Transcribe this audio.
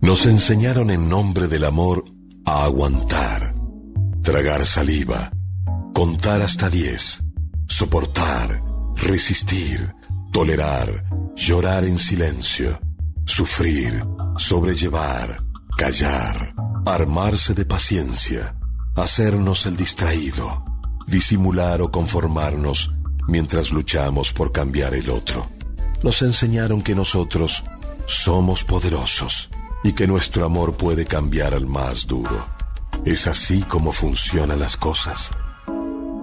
Nos enseñaron en nombre del amor a aguantar, tragar saliva, contar hasta 10, soportar, resistir, tolerar, llorar en silencio, sufrir, sobrellevar, callar, armarse de paciencia, hacernos el distraído, disimular o conformarnos mientras luchamos por cambiar el otro. Nos enseñaron que nosotros somos poderosos y que nuestro amor puede cambiar al más duro. ¿Es así como funcionan las cosas?